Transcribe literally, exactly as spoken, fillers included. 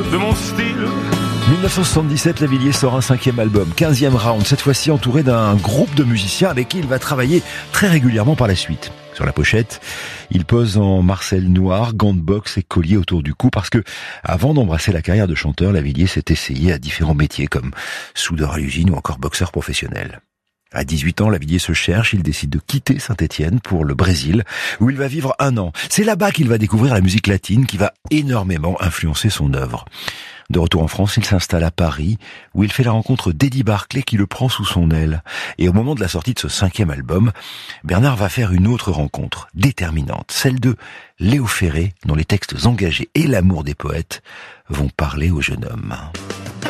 de mon style. dix-neuf cent soixante-dix-sept, Lavilliers sort un cinquième album, quinzième round, cette fois-ci entouré d'un groupe de musiciens avec qui il va travailler très régulièrement par la suite. Sur la pochette, il pose en Marcel noir, gants de boxe et collier autour du cou parce que, avant d'embrasser la carrière de chanteur, Lavilliers s'est essayé à différents métiers comme soudeur à l'usine ou encore boxeur professionnel. À dix-huit ans, Lavilliers se cherche, il décide de quitter Saint-Étienne pour le Brésil, où il va vivre un an. C'est là-bas qu'il va découvrir la musique latine qui va énormément influencer son œuvre. De retour en France, il s'installe à Paris, où il fait la rencontre d'Eddie Barclay qui le prend sous son aile. Et au moment de la sortie de ce cinquième album, Bernard va faire une autre rencontre, déterminante, celle de Léo Ferré, dont les textes engagés et l'amour des poètes vont parler au jeune homme.